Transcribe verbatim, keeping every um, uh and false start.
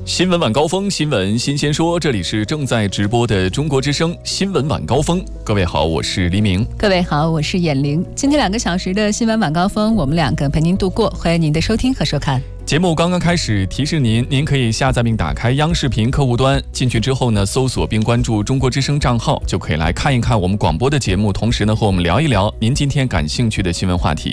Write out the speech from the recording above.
新闻晚高峰，新闻新鲜说，这里是正在直播的中国之声新闻晚高峰。各位好，我是黎明。 各位好，我是眼玲。今天两个小时的新闻晚高峰，我们两个陪您度过，欢迎您的收听和收看。 节目刚刚开始，提示您，您可以下载并打开央视频客户端，进去之后呢，搜索并关注中国之声账号，就可以来看一看我们广播的节目，同时呢，和我们聊一聊您今天感兴趣的新闻话题。